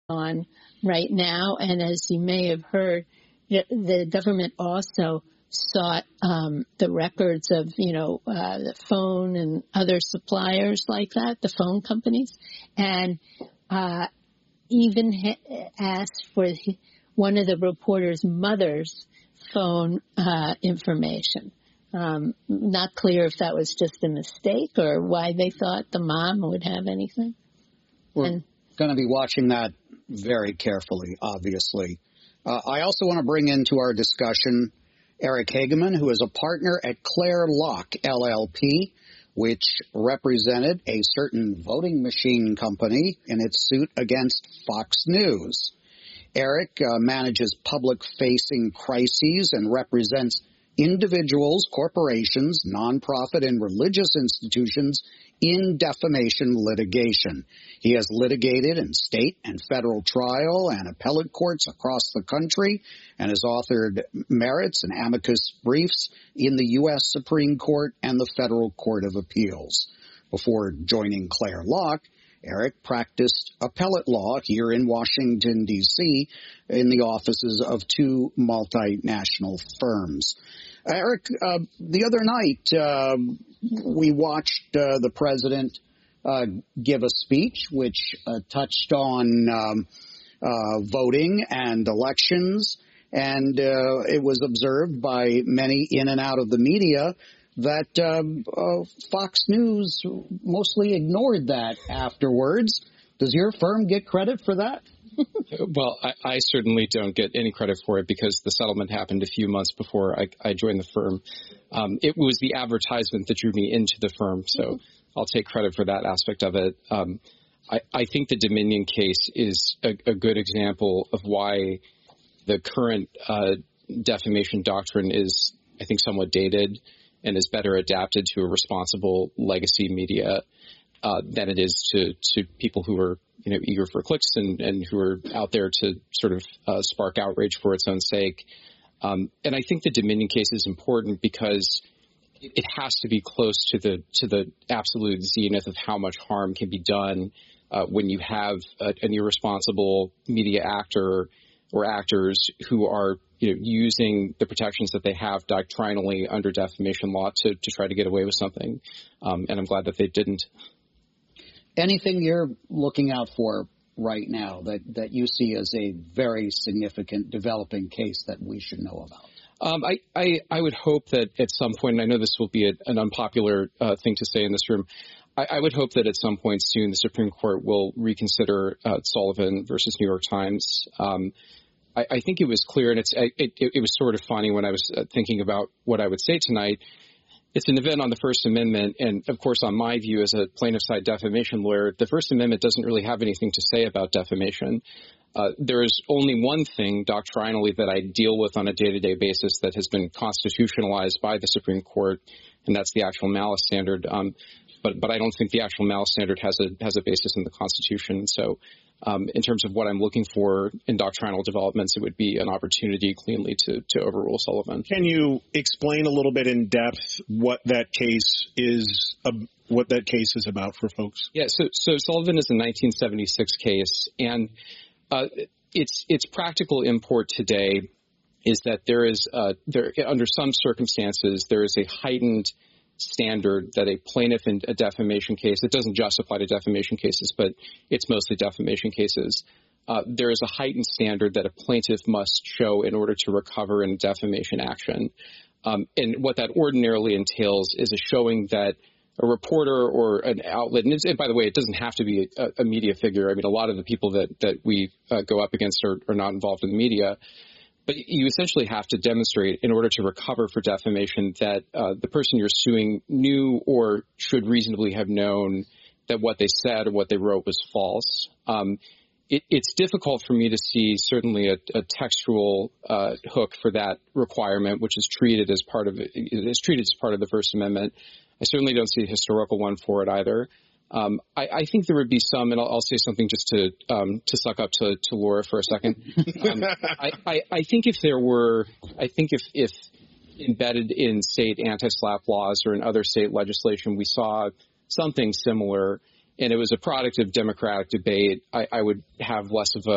on right now. And as you may have heard, the government also sought the records of, the phone and other suppliers like that, the phone companies, and even asked for one of the reporter's mother's phone information. Not clear if that was just a mistake or why they thought the mom would have anything. We're going to be watching that very carefully, obviously. I also want to bring into our discussion Eric Hageman, who is a partner at Clare Locke, LLP, which represented a certain voting machine company in its suit against Fox News. Eric manages public-facing crises and represents individuals, corporations, nonprofit, and religious institutions in defamation litigation. He has litigated in state and federal trial and appellate courts across the country and has authored merits and amicus briefs in the U.S. Supreme Court and the Federal Court of Appeals. Before joining Clare Locke, Eric practiced appellate law here in Washington, D.C., in the offices of two multinational firms. Eric, the other night we watched the president give a speech which touched on voting and elections, and it was observed by many in and out of the media that Fox News mostly ignored that afterwards. Does your firm get credit for that? Well, I certainly don't get any credit for it because the settlement happened a few months before I joined the firm. It was the advertisement that drew me into the firm, so I'll take credit for that aspect of it. I think the Dominion case is a good example of why the current defamation doctrine is, I think, somewhat dated and is better adapted to a responsible legacy media than it is to people who are eager for clicks and who are out there to sort of spark outrage for its own sake. And I think the Dominion case is important because it has to be close to the absolute zenith of how much harm can be done when you have an irresponsible media actor or actors who are using the protections that they have doctrinally under defamation law to try to get away with something. And I'm glad that they didn't. Anything you're looking out for right now that you see as a very significant developing case that we should know about? I would hope that at some point, and I know this will be an unpopular thing to say in this room, I would hope that at some point soon the Supreme Court will reconsider Sullivan versus New York Times. I think it was clear, and it was sort of funny when I was thinking about what I would say tonight. It's an event on the First Amendment, and of course, on my view as a plaintiff side defamation lawyer, the First Amendment doesn't really have anything to say about defamation. There is only one thing doctrinally that I deal with on a day-to-day basis that has been constitutionalized by the Supreme Court, and that's the actual malice standard. But I don't think the actual malice standard has a basis in the Constitution. So in terms of what I'm looking for in doctrinal developments, it would be an opportunity cleanly to overrule Sullivan. Can you explain a little bit in depth what that case is about for folks? Yeah, so Sullivan is a 1976 case, and its practical import today is that there is under some circumstances there is a heightened standard that a plaintiff in a defamation case, it doesn't just apply to defamation cases, but it's mostly defamation cases. There is a heightened standard that a plaintiff must show in order to recover in a defamation action. And what that ordinarily entails is a showing that a reporter or an outlet, and by the way, it doesn't have to be a media figure. I mean, a lot of the people that we go up against are not involved in the media. But you essentially have to demonstrate in order to recover for defamation that the person you're suing knew or should reasonably have known that what they said or what they wrote was false. It's difficult for me to see certainly a textual hook for that requirement, which is treated as part of the First Amendment. I certainly don't see a historical one for it either. I think there would be some, and I'll say something just to suck up to Laura for a second. I think if embedded in state anti-SLAPP laws or in other state legislation, we saw something similar, and it was a product of democratic debate, I would have less of